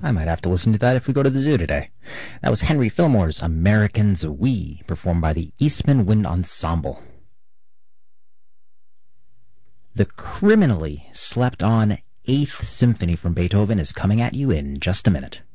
I might have to listen to that if we go to the zoo today. That was Henry Fillmore's Americans We, performed by the Eastman Wind Ensemble. The criminally slept-on Eighth Symphony from Beethoven is coming at you in just a minute.